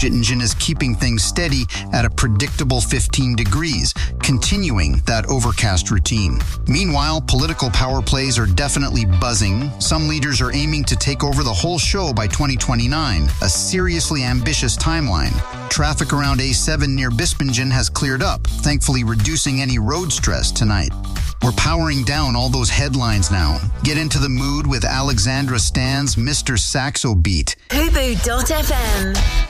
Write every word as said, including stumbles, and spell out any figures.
engine is keeping things steady at a predictable fifteen degrees, continuing that overcast routine. Meanwhile, political power plays are definitely buzzing. Some leaders are aiming to take over the whole show by twenty twenty-nine, a seriously ambitious timeline. Traffic around A seven near Bispingen has cleared up, thankfully reducing any road stress tonight. We're powering down all those headlines now. Get into the mood with Alexandra Stan's Mister Saxo Beat. Hubu dot f m